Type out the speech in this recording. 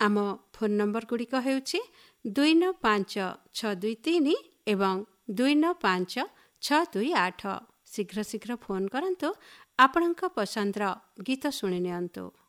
ଆମ phone number ଗୁଡ଼ିକ ହେଉଛି 295623 ଏବଂ 295628। ଶୀଘ୍ର ଫୋନ୍ କରନ୍ତୁ, ଆପଣଙ୍କ ପସନ୍ଦର ଗୀତ ଶୁଣି ନିଅନ୍ତୁ।